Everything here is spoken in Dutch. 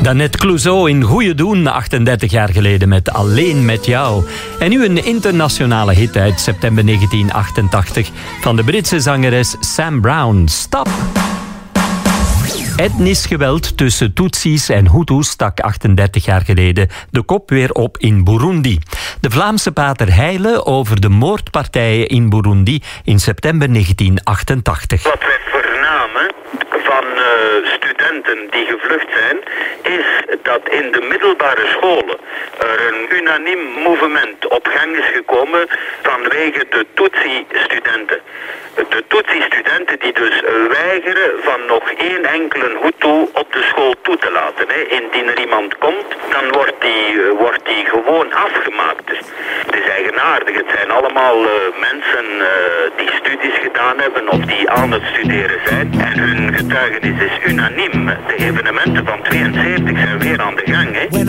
Danette Clouseau in Goeie Doen, 38 jaar geleden met Alleen met jou. En nu een internationale hit uit september 1988 van de Britse zangeres Sam Brown. Stop! Etnisch geweld tussen Tutsis en Hutus stak 38 jaar geleden de kop weer op in Burundi. De Vlaamse pater Heile over de moordpartijen in Burundi in september 1988. Wat wij vernamen van studenten die gevlucht zijn, is dat in de middelbare scholen er een unaniem movement op gang is gekomen vanwege de Tutsi-studenten. De Tutsi-studenten die dus weigeren van nog één enkele Hutu op de school toe te laten. Indien er iemand komt, dan wordt die gewoon afgemaakt. Dus het is eigenaardig. Het zijn allemaal mensen die studies gedaan hebben of die aan het studeren zijn. En hun getuigenis is unaniem. De evenementen van 72 zijn weer aan de gang.